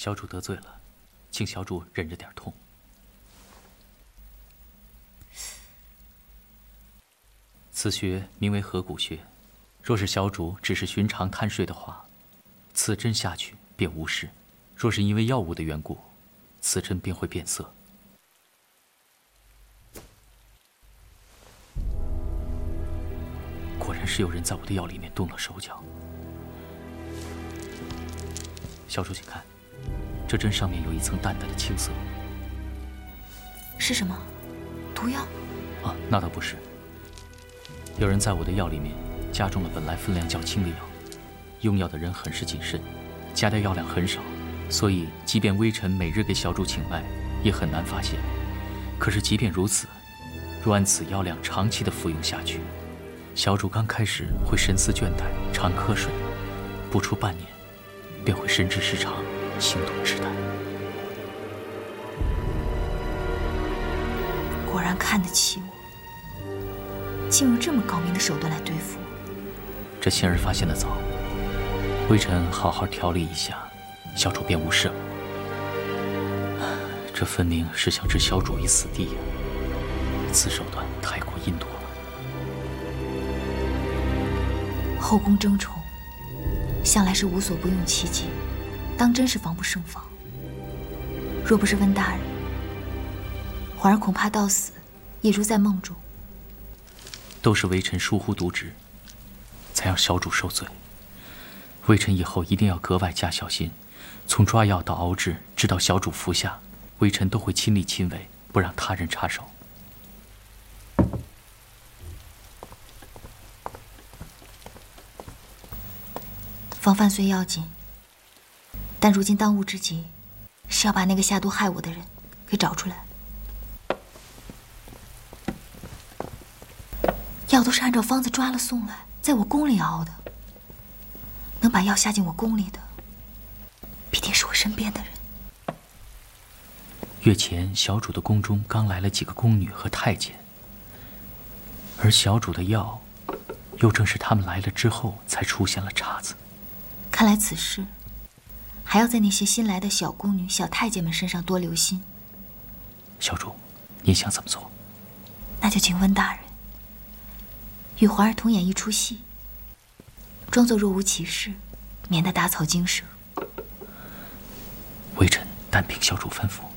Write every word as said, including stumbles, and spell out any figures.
小主得罪了，请小主忍着点痛。此穴名为合谷穴，若是小主只是寻常贪睡的话，此针下去便无事；若是因为药物的缘故，此针便会变色。果然是有人在我的药里面动了手脚。小主，请看，这针上面有一层淡淡的青色。 是什么？毒药？ 啊，那倒不是。有人在我的药里面加重了本来分量较轻的药，用药的人很是谨慎，加的药量很少，所以即便微臣每日给小主请脉，也很难发现。可是即便如此，若按此药量长期的服用下去，小主刚开始会神思倦怠、常瞌睡，不出半年，便会神志失常、行动痴呆。 果然看得起我。竟用这么高明的手段来对付我， 这仙儿发现的早，微臣好好调理一下，小主便无事了。这分明是想置小主于死地呀！此手段太过阴毒了。 后宫争宠，向来是无所不用其极，当真是防不胜防。若不是温大人，环儿恐怕到死也如在梦中。 都是微臣疏忽渎职，才让小主受罪。微臣以后一定要格外加小心，从抓药到熬制，直到小主服下，微臣都会亲力亲为，不让他人插手。 防范虽要紧，但如今当务之急是要把那个下毒害我的人给找出来。药都是按照方子抓了送来，在我宫里熬的。能把药下进我宫里的，必定是我身边的人。 月前，小主的宫中刚来了几个宫女和太监，而小主的药，又正是他们来了之后才出现了岔子。 看来此事还要在那些新来的小宫女、小太监们身上多留心。 小主，你想怎么做？ 那就请温大人与环儿同演一出戏，装作若无其事，免得打草惊蛇。 微臣但凭小主吩咐。